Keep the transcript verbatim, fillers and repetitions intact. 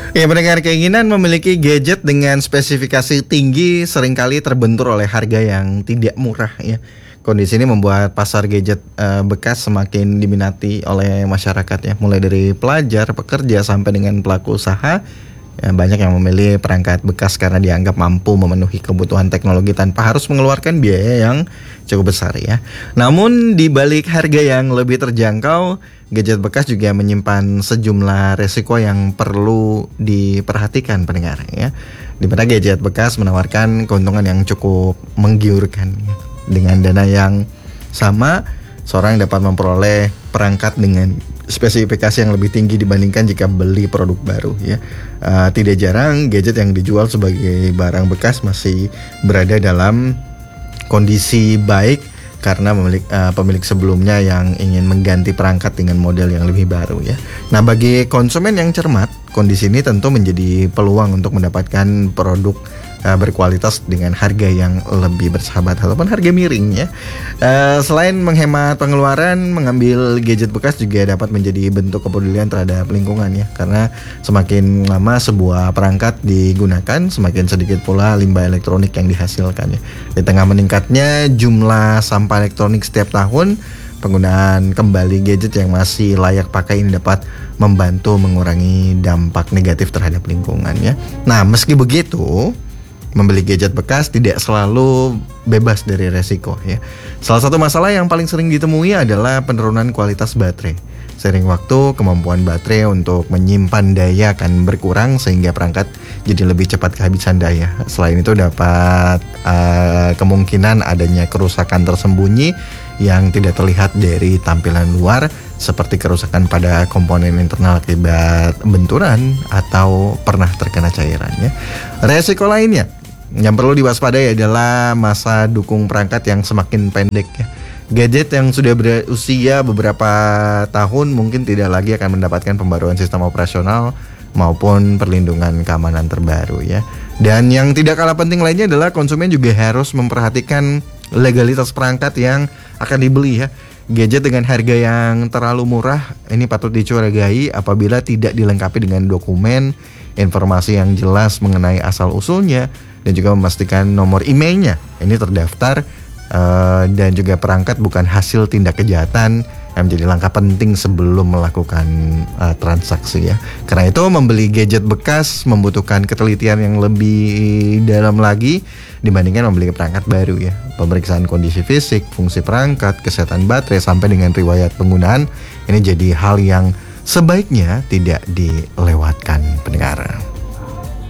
Ya, pendengar, keinginan memiliki gadget dengan spesifikasi tinggi seringkali terbentur oleh harga yang tidak murah ya. Kondisi ini membuat pasar gadget uh, bekas semakin diminati oleh masyarakat ya, mulai dari pelajar, pekerja sampai dengan pelaku usaha. Ya, banyak yang memilih perangkat bekas karena dianggap mampu memenuhi kebutuhan teknologi tanpa harus mengeluarkan biaya yang cukup besar ya. Namun di balik harga yang lebih terjangkau, gadget bekas juga menyimpan sejumlah resiko yang perlu diperhatikan pendengar ya. Di mana gadget bekas menawarkan keuntungan yang cukup menggiurkan ya. Dengan dana yang sama, seorang dapat memperoleh perangkat dengan spesifikasi yang lebih tinggi dibandingkan jika beli produk baru ya. Uh, tidak jarang gadget yang dijual sebagai barang bekas masih berada dalam kondisi baik karena pemilik, uh, pemilik sebelumnya yang ingin mengganti perangkat dengan model yang lebih baru ya. Nah, bagi konsumen yang cermat, kondisi ini tentu menjadi peluang untuk mendapatkan produk uh, berkualitas dengan harga yang lebih bersahabat ataupun harga miring ya. Uh, selain menghemat pengeluaran, mengambil gadget bekas juga dapat menjadi bentuk kepedulian terhadap lingkungan ya. Karena semakin lama sebuah perangkat digunakan, semakin sedikit pula limbah elektronik yang dihasilkan ya. Di tengah meningkatnya jumlah sampah elektronik setiap tahun, penggunaan kembali gadget yang masih layak pakai ini dapat membantu mengurangi dampak negatif terhadap lingkungan ya. Nah, meski begitu, membeli gadget bekas tidak selalu bebas dari resiko ya. Salah satu masalah yang paling sering ditemui adalah penurunan kualitas baterai. Seiring waktu, kemampuan baterai untuk menyimpan daya akan berkurang sehingga perangkat jadi lebih cepat kehabisan daya. Selain itu dapat uh, kemungkinan adanya kerusakan tersembunyi yang tidak terlihat dari tampilan luar, seperti kerusakan pada komponen internal akibat benturan atau pernah terkena cairannya. Resiko lainnya yang perlu diwaspadai adalah masa dukung perangkat yang semakin pendek ya. Gadget yang sudah berusia beberapa tahun mungkin tidak lagi akan mendapatkan pembaruan sistem operasional maupun perlindungan keamanan terbaru ya. Dan yang tidak kalah penting lainnya adalah konsumen juga harus memperhatikan legalitas perangkat yang akan dibeli ya. Gadget dengan harga yang terlalu murah ini patut dicurigai apabila tidak dilengkapi dengan dokumen, informasi yang jelas mengenai asal usulnya, dan juga memastikan nomor emailnya ini terdaftar. Uh, dan juga perangkat bukan hasil tindak kejahatan yang menjadi langkah penting sebelum melakukan uh, transaksi ya. Karena itu membeli gadget bekas membutuhkan ketelitian yang lebih dalam lagi dibandingkan membeli perangkat baru ya. Pemeriksaan kondisi fisik, fungsi perangkat, kesehatan baterai sampai dengan riwayat penggunaan ini jadi hal yang sebaiknya tidak dilewatkan.